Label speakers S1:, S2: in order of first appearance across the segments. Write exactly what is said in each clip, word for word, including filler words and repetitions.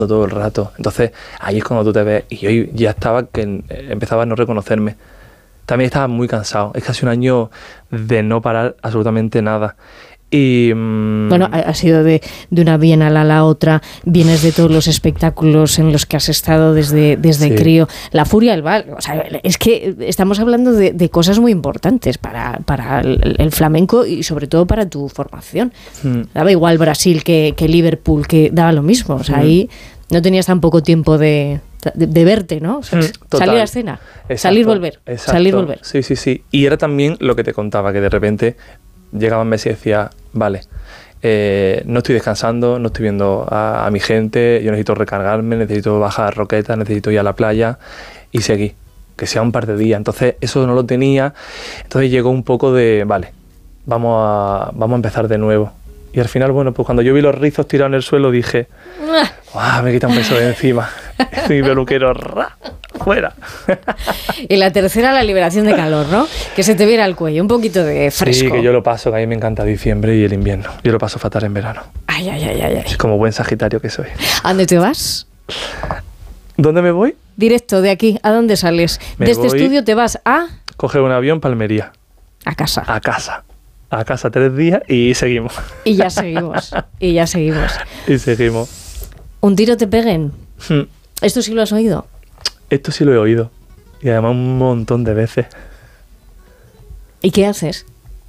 S1: todo el rato. Entonces ahí es cuando tú te ves, y yo ya estaba que empezaba a no reconocerme. También estaba muy cansado, es casi un año de no parar absolutamente nada. Y mmm...
S2: bueno, has ido de, de una bienal a la otra, vienes de todos los espectáculos en los que has estado desde, desde sí. crío, la Furia del Val, o sea, es que estamos hablando de, de cosas muy importantes para, para el, el flamenco y sobre todo para tu formación. Mm. Daba igual Brasil que, que Liverpool, que daba lo mismo, o sea, mm. ahí no tenías tan poco tiempo de, de, de verte, ¿no? O sea, mm, salir a escena, exacto, salir, volver,
S1: exacto.
S2: salir, volver.
S1: Sí, sí, sí. Y era también lo que te contaba, que de repente llegaban meses y decía, vale, eh, no estoy descansando, no estoy viendo a, a mi gente, yo necesito recargarme, necesito bajar roquetas, necesito ir a la playa y seguir, que sea un par de días. Entonces eso no lo tenía, entonces llegó un poco de, vale, vamos a, vamos a empezar de nuevo. Y al final, bueno, pues cuando yo vi los rizos tirados en el suelo dije, ¡guau! Me quita un peso de encima. Mi peluquero, ¡ra! ¡Fuera!
S2: Y la tercera, la liberación de calor, ¿no? Que se te viera el cuello, un poquito de fresco.
S1: Sí, que yo lo paso, que a mí me encanta diciembre y el invierno. Yo lo paso fatal en verano.
S2: Ay, ay, ay, ay. ay.
S1: Como buen sagitario que soy.
S2: ¿A dónde te vas?
S1: ¿Dónde me voy?
S2: Directo, de aquí. ¿A dónde sales? Me de este estudio te vas a...
S1: Coger un avión para Almería.
S2: A casa.
S1: A casa. A casa tres días y seguimos.
S2: Y ya seguimos. Y ya seguimos.
S1: Y seguimos.
S2: ¿Un tiro te peguen? Hmm. ¿Esto sí lo has oído?
S1: Esto sí lo he oído. Y además un montón de veces.
S2: ¿Y qué haces?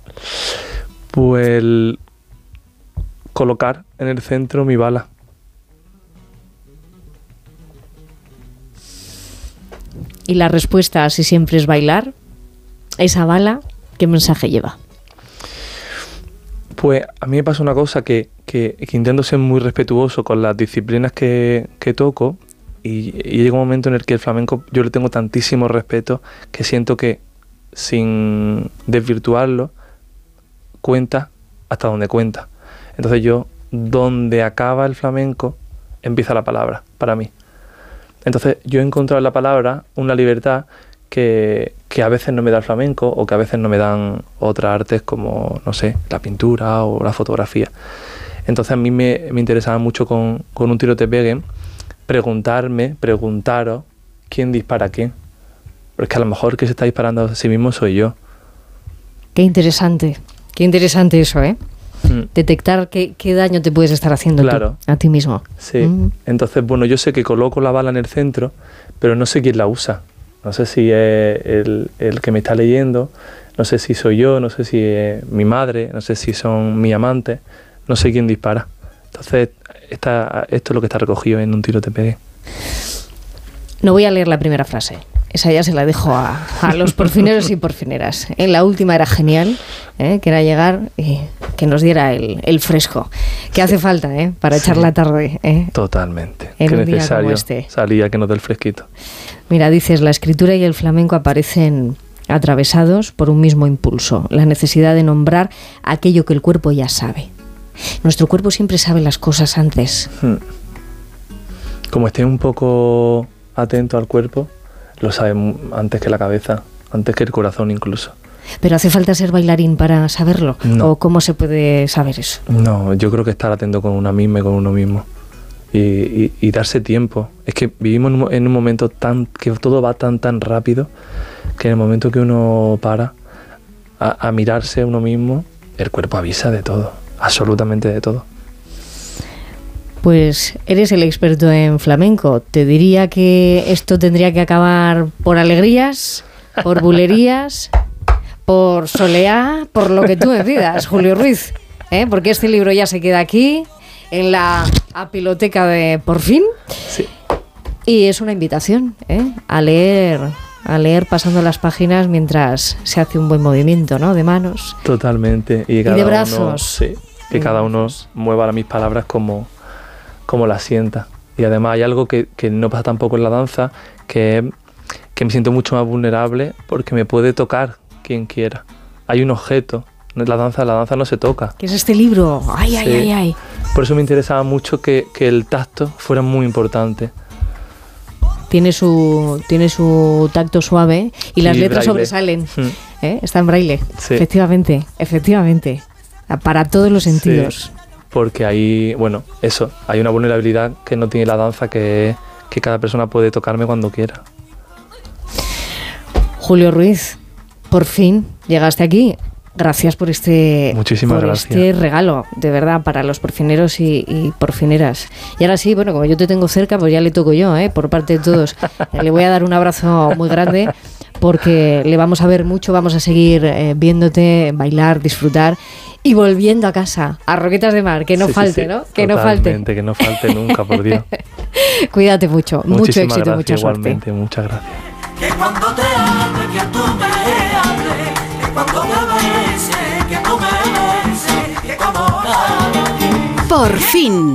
S1: Pues colocar en el centro mi bala.
S2: Y la respuesta, si siempre es bailar, esa bala, ¿qué mensaje lleva?
S1: Pues a mí me pasa una cosa que, que, que intento ser muy respetuoso con las disciplinas que, que toco y, y llega un momento en el que el flamenco yo le tengo tantísimo respeto que siento que sin desvirtuarlo cuenta hasta donde cuenta. Entonces yo, donde acaba el flamenco, empieza la palabra para mí. Entonces yo he encontrado en la palabra una libertad que, que a veces no me da el flamenco o que a veces no me dan otras artes como, no sé, la pintura o la fotografía. Entonces a mí me, me interesaba mucho con, con Un tiro te peguen preguntarme, preguntaros quién dispara a quién. Porque a lo mejor que se está disparando a sí mismo soy yo.
S2: Qué interesante, qué interesante eso, ¿eh? Mm. Detectar qué, qué daño te puedes estar haciendo
S1: claro.
S2: tú, a ti mismo.
S1: Sí,
S2: mm.
S1: Entonces, bueno, yo sé que coloco la bala en el centro, pero no sé quién la usa. No sé si es el, el que me está leyendo, no sé si soy yo, no sé si es mi madre, no sé si son mis amantes, no sé quién dispara. Entonces, esta, esto es lo que está recogido en Un tiro te pegué.
S2: No voy a leer la primera frase. Esa ya se la dejo a, a los porfineros y porfineras. ¿Eh? La última era genial, ¿eh? Que era llegar y que nos diera el, el fresco. Que sí. Hace falta, ¿eh? Para sí. echar la tarde. ¿eh?
S1: Totalmente.
S2: En
S1: Qué
S2: un día
S1: necesario
S2: como este.
S1: Salía que nos dé el fresquito.
S2: Mira, dices, la escritura y el flamenco aparecen atravesados por un mismo impulso. La necesidad de nombrar aquello que el cuerpo ya sabe. Nuestro cuerpo siempre sabe las cosas antes.
S1: Hmm. Como esté un poco atento al cuerpo, lo sabe antes que la cabeza, antes que el corazón incluso.
S2: ¿Pero hace falta ser bailarín para saberlo?
S1: No.
S2: ¿O cómo se puede saber eso?
S1: No, yo creo que estar atento con una misma y con uno mismo. Y, y, y darse tiempo. Es que vivimos en un, en un momento tan que todo va tan, tan rápido, que en el momento que uno para a, a mirarse a uno mismo, el cuerpo avisa de todo, absolutamente de todo.
S2: Pues eres el experto en flamenco. Te diría que esto tendría que acabar por alegrías, por bulerías, por soleá, por lo que tú me pidas, Julio Ruiz. ¿Eh? Porque este libro ya se queda aquí, en la apiloteca de Por Fin.
S1: Sí.
S2: Y es una invitación, ¿eh? a leer, a leer pasando las páginas mientras se hace un buen movimiento, ¿no? De manos.
S1: Totalmente. Y, cada
S2: y de brazos.
S1: Uno, sí, que
S2: de
S1: cada
S2: brazos.
S1: uno mueva mis palabras como... como la sienta. Y además hay algo que, que no pasa tampoco en la danza, que, que me siento mucho más vulnerable porque me puede tocar quien quiera. Hay un objeto. La danza, la danza no se toca.
S2: ¿Qué es este libro? Ay, sí. ay, ay, ay.
S1: Por eso me interesaba mucho que, que el tacto fuera muy importante.
S2: Tiene su, tiene su tacto suave y las
S1: y
S2: letras
S1: braille.
S2: sobresalen.
S1: Mm.
S2: ¿Eh? Está en braille.
S1: Sí.
S2: Efectivamente, efectivamente. Para todos los sentidos.
S1: Sí. porque ahí, bueno, eso, hay una vulnerabilidad que no tiene la danza, que, que cada persona puede tocarme cuando quiera.
S2: Julio Ruiz, por fin llegaste aquí. Gracias por este,
S1: Muchísimas
S2: por
S1: gracias.
S2: este regalo, de verdad, para los porfineros y, y porfineras. Y ahora sí, bueno, como yo te tengo cerca, pues ya le toco yo, ¿eh? Por parte de todos. Le voy a dar un abrazo muy grande, porque le vamos a ver mucho, vamos a seguir eh, viéndote, bailar, disfrutar y volviendo a casa, a Roquetas de Mar, que no
S1: sí,
S2: falte,
S1: sí, sí.
S2: ¿no? Que no falte.
S1: Que no falte nunca, por Dios.
S2: Cuídate mucho,
S1: Muchísimas
S2: mucho éxito,
S1: gracias,
S2: mucha suerte.
S1: igualmente, muchas gracias.
S3: Que cuando te hable, que tú me hables, que cuando te bese, que tú me beses, que como nadie.
S4: Por fin.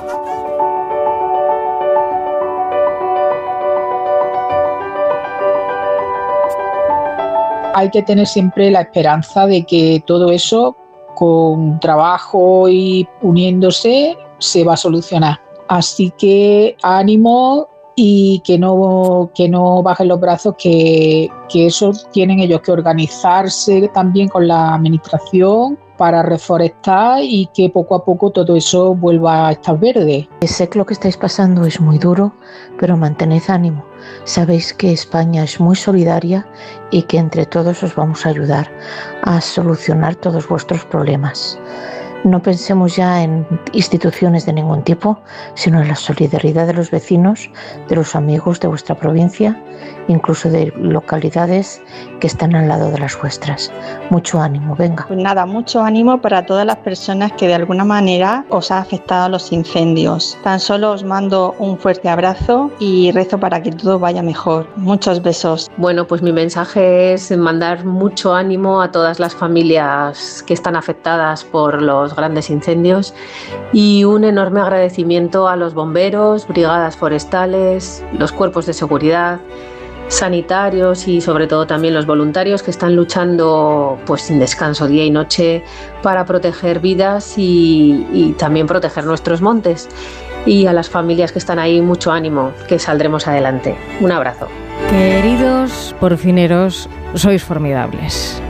S5: Hay que tener siempre la esperanza de que todo eso, con trabajo y uniéndose, se va a solucionar. Así que ánimo y que no, que no bajen los brazos, que, que eso tienen ellos que organizarse también con la administración para reforestar y que poco a poco todo eso vuelva a estar verde.
S6: Sé que lo que estáis pasando es muy duro, pero mantened ánimo. Sabéis que España es muy solidaria y que entre todos os vamos a ayudar a solucionar todos vuestros problemas. No pensemos ya en instituciones de ningún tipo, sino en la solidaridad de los vecinos, de los amigos de vuestra provincia, incluso de localidades que están al lado de las vuestras. Mucho ánimo, venga.
S7: Pues nada, mucho ánimo para todas las personas que de alguna manera os ha afectado los incendios. Tan solo os mando un fuerte abrazo y rezo para que todo vaya mejor. Muchos besos.
S8: Bueno, pues mi mensaje es mandar mucho ánimo a todas las familias que están afectadas por los grandes incendios y un enorme agradecimiento a los bomberos, brigadas forestales, los cuerpos de seguridad, sanitarios y sobre todo también los voluntarios que están luchando pues sin descanso día y noche para proteger vidas y, y también proteger nuestros montes. Y a las familias que están ahí, mucho ánimo, que saldremos adelante. Un abrazo.
S2: Queridos porfineros, sois formidables.